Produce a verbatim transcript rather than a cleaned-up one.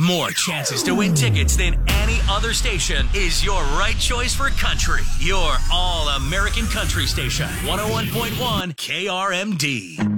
more chances to win tickets than any other station is your right choice for country. Your all-American country station, one oh one point one K R M D.